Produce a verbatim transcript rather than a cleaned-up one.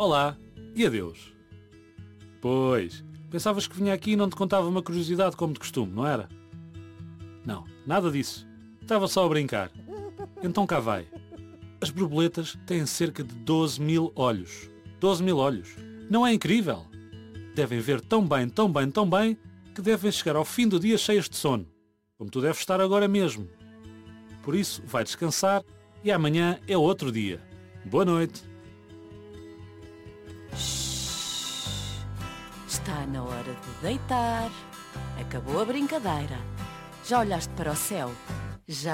Olá, e adeus. Pois, pensavas que vinha aqui e não te contava uma curiosidade como de costume, não era? Não, nada disso. Estava só a brincar. Então cá vai. As borboletas têm cerca de doze mil olhos. doze mil olhos. Não é incrível? Devem ver tão bem, tão bem, tão bem, que devem chegar ao fim do dia cheias de sono. Como tu deves estar agora mesmo. Por isso, vai descansar e amanhã é outro dia. Boa noite. Está na hora de deitar. Acabou a brincadeira. Já olhaste para o céu? Já